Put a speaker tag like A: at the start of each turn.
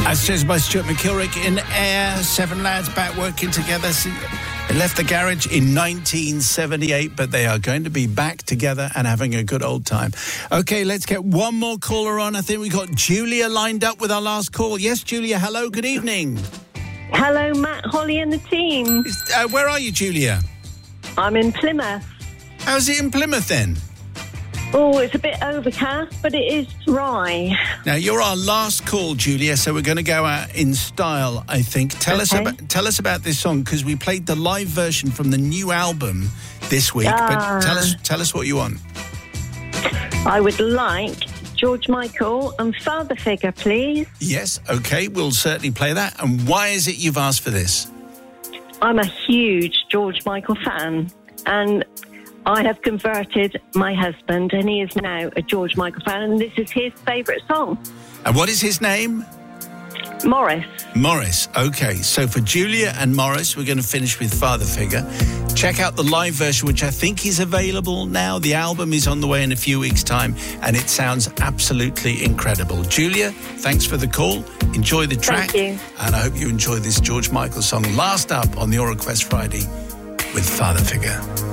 A: As says by Stuart McKilrick in Air, 7 lads back working together. They left the garage in 1978, but they are going to be back together and having a good old time. Okay, let's get one more caller on. I think we got Julia lined up with our last call. Yes, Julia, hello, good evening.
B: Hello, Matt, Holly and the team.
A: Where are you, Julia?
B: I'm in Plymouth.
A: How's it in Plymouth then?
B: Oh, it's a bit overcast, but it is dry.
A: Now, you're our last call, Julia, so we're going to go out in style, I think. Tell us about this song, because we played the live version from the new album this week. But tell us what you want.
B: I would like George Michael and Father Figure, please.
A: Yes, okay, we'll certainly play that. And why is it you've asked for this?
B: I'm a huge George Michael fan, and I have converted my husband, and he is now a George Michael fan, and this is his favourite song.
A: And what is his name?
B: Morris.
A: Morris, okay. So for Julia and Morris, we're going to finish with Father Figure. Check out the live version, which I think is available now. The album is on the way in a few weeks' time, and it sounds absolutely incredible. Julia, thanks for the call. Enjoy the track.
B: Thank you.
A: And I hope you enjoy this George Michael song. Last up on the All Request Friday with Father Figure.